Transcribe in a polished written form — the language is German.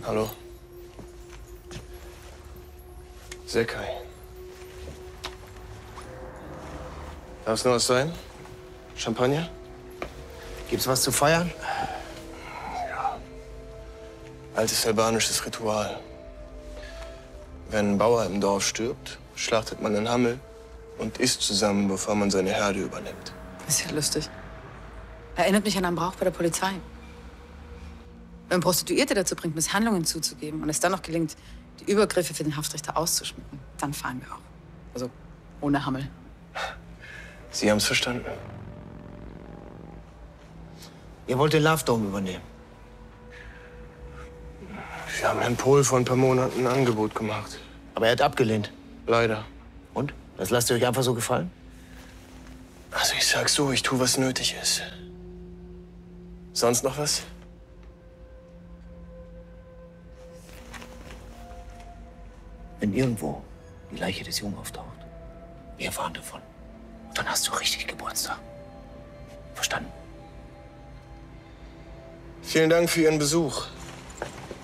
Hallo. Sekai. Darf es noch was sein? Champagner? Gibt's was zu feiern? Ja. Altes albanisches Ritual. Wenn ein Bauer im Dorf stirbt, schlachtet man einen Hammel und isst zusammen, bevor man seine Herde übernimmt. Ist ja lustig. Erinnert mich an einen Brauch bei der Polizei. Wenn man Prostituierte dazu bringt, Misshandlungen zuzugeben und es dann noch gelingt, die Übergriffe für den Haftrichter auszuschmücken, dann fahren wir auch. Also ohne Hammel. Sie haben es verstanden. Ihr wollt den Love Dome übernehmen. Wir haben Herrn Pohl vor ein paar Monaten ein Angebot gemacht. Aber er hat abgelehnt. Leider. Und? Das lasst ihr euch einfach so gefallen? Also ich sag so, ich tue, was nötig ist. Sonst noch was? Wenn irgendwo die Leiche des Jungen auftaucht, wir erfahren davon. Dann hast du richtig Geburtstag. Verstanden? Vielen Dank für Ihren Besuch.